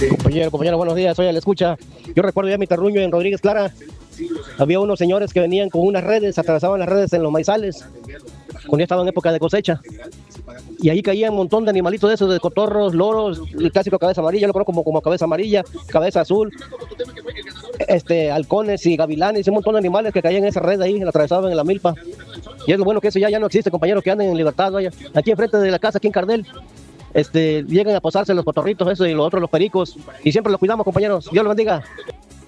Compañero, buenos días, soy el Escucha. Yo recuerdo ya mi terruño en Rodríguez Clara. Había unos señores que venían con unas redes, atravesaban las redes en los maizales, cuando ya estaba en época de cosecha. Y ahí caía un montón de animalitos de esos, de cotorros, loros, el clásico cabeza amarilla, yo lo conozco como cabeza amarilla, cabeza azul, halcones y gavilanes, un montón de animales que caían en esa red ahí, la atravesaban en la milpa. Y es lo bueno que eso ya no existe, compañeros, que anden en libertad, vaya. Aquí enfrente de la casa, aquí en Cardel, llegan a posarse los cotorritos, eso y los otros, los pericos, y siempre los cuidamos, compañeros. Dios los bendiga.